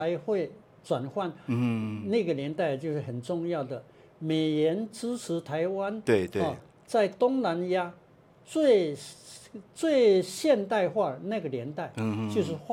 还会转换，那个年代就是很重要的。美元支持台湾， 对对， 在东南亚最现代化那个年代，就是